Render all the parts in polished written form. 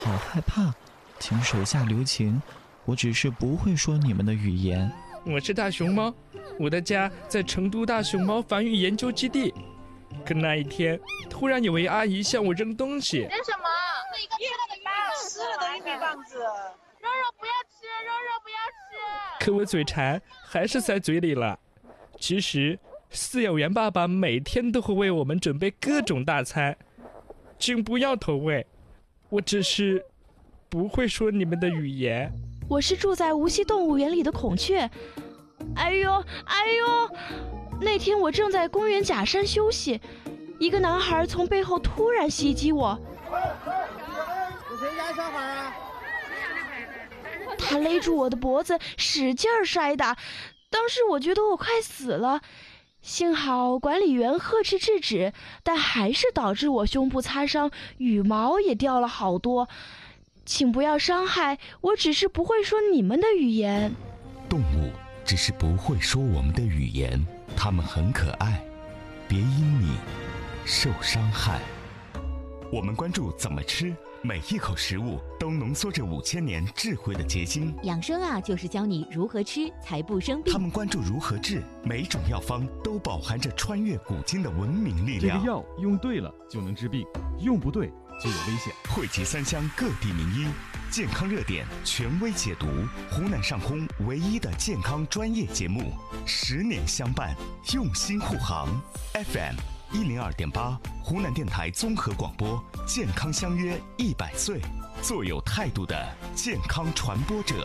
好害怕，请手下留情，我只是不会说你们的语言。 我是大熊猫，我的家在成都大熊猫繁育研究基地。可那一天，突然有位阿姨向我扔东西。 扔什么？一个吃了的玉米棒子。肉肉不要吃，肉肉不要吃。 可我嘴馋，还是塞嘴里了。其实，饲养员爸爸每天都会为我们准备各种大餐，请不要投喂。我只是不会说你们的语言。 我是住在无锡动物园里的孔雀。哎呦！那天我正在公园假山休息，一个男孩从背后突然袭击我。 是谁家小孩啊？ 他勒住我的脖子，使劲摔打。当时我觉得我快死了，幸好管理员呵斥制止，但还是导致我胸部擦伤，羽毛也掉了好多。请不要伤害，我只是不会说你们的语言。 动物只是不会说我们的语言，它们很可爱，别因你受伤害。我们关注怎么吃，每一口食物都浓缩着5000年智慧的结晶。 养生啊，就是教你如何吃才不生病。 他们关注如何治，每种药方都饱含着穿越古今的文明力量。 这个药用对了就能治病，用不对就有危险。 汇集3乡各地名医，健康热点权威解读，湖南上空唯一的健康专业节目，10年相伴，用心护航。FM 102.8，湖南电台综合广播，健康相约100岁，做有态度的健康传播者。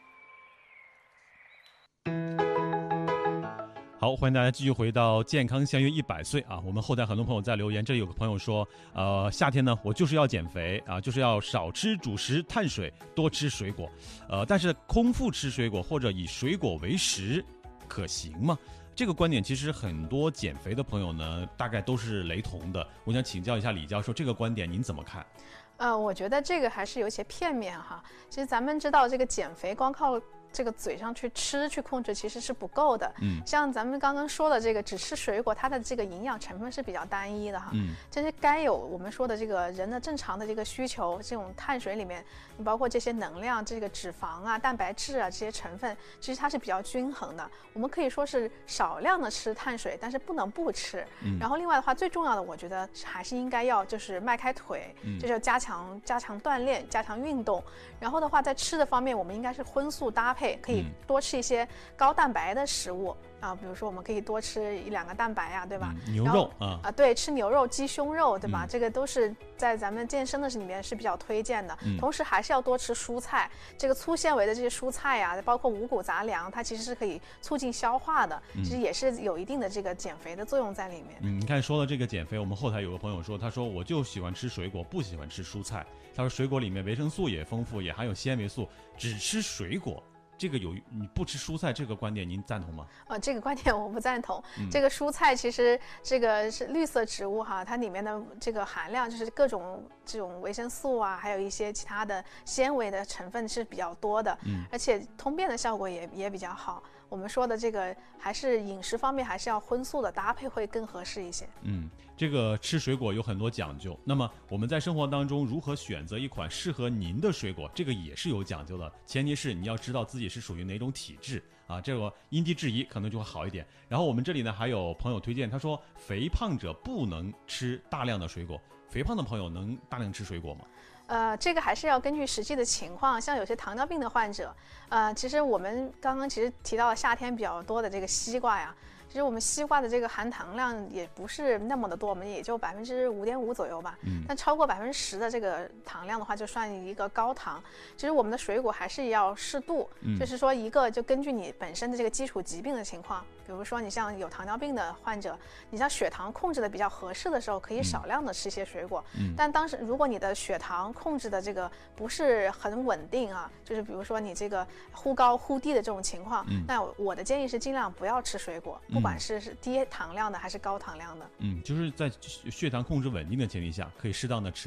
好，欢迎大家继续回到健康相约100岁啊！我们后台很多朋友在留言，这里有个朋友说，夏天呢，我就是要减肥啊，就是要少吃主食、碳水，多吃水果，但是空腹吃水果或者以水果为食，可行吗？这个观点其实很多减肥的朋友呢，大概都是雷同的。我想请教一下李教授，这个观点您怎么看？ 我觉得这个还是有些片面哈。其实咱们知道，这个减肥光靠这个嘴上去吃去控制其实是不够的。像咱们刚刚说的这个只吃水果，它的这个营养成分是比较单一的哈。这些该有我们说的这个人的正常的这个需求，这种碳水里面，包括这些能量、这个脂肪啊、蛋白质啊这些成分，其实它是比较均衡的。我们可以说是少量的吃碳水，但是不能不吃。然后另外的话，最重要的我觉得还是应该要就是迈开腿，就是加强锻炼、加强运动。然后的话，在吃的方面，我们应该是荤素搭配，可以多吃一些高蛋白的食物啊，比如说我们可以多吃1-2个蛋白啊，对吧？ 牛肉对，吃牛肉、鸡胸肉，对吧？这个都是在咱们健身的里面是比较推荐的。同时还是要多吃蔬菜，这个粗纤维的这些蔬菜啊，包括五谷杂粮，它其实是可以促进消化的，其实也是有一定的这个减肥的作用在里面。 你看说了这个减肥，我们后台有个朋友说，他说我就喜欢吃水果，不喜欢吃蔬菜。他说水果里面维生素也丰富，也含有纤维素，只吃水果。这个你不吃蔬菜这个观点您赞同吗？ 这个观点我不赞同。这个蔬菜其实这个是绿色植物哈，它里面的这个含量就是各种这种维生素啊，还有一些其他的纤维的成分是比较多的，而且通便的效果也比较好。我们说的这个还是饮食方面还是要荤素的搭配会更合适一些。 这个吃水果有很多讲究，那么我们在生活当中如何选择一款适合您的水果，这个也是有讲究的，前提是你要知道自己是属于哪种体质啊，这个因地制宜可能就会好一点。然后我们这里呢还有朋友推荐，他说肥胖者不能吃大量的水果，肥胖的朋友能大量吃水果吗？ 这个还是要根据实际的情况，像有些糖尿病的患者，其实我们刚刚其实提到了夏天比较多的这个西瓜呀，其实我们西瓜的这个含糖量也不是那么的多，我们也就5.5%左右吧。但超过10%的这个糖量的话，就算一个高糖。其实我们的水果还是要适度，就是说一个就根据你本身的这个基础疾病的情况，比如说你像有糖尿病的患者，你像血糖控制的比较合适的时候，可以少量的吃一些水果。但当时如果你的血糖控制的这个不是很稳定啊，就是比如说你这个忽高忽低的这种情况，那我的建议是尽量不要吃水果。不管是低糖量的还是高糖量的， 就是在血糖控制稳定的前提下，可以适当的吃一点。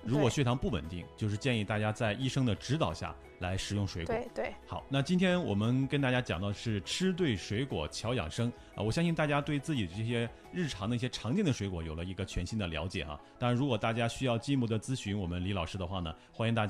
如果血糖不稳定，就是建议大家在医生的指导下来食用水果。 对。 好，那今天我们跟大家讲到的是吃对水果巧养生啊，我相信大家对自己这些日常的一些常见的水果有了一个全新的了解啊。当然，如果大家需要进一步的咨询我们李老师的话呢，欢迎大家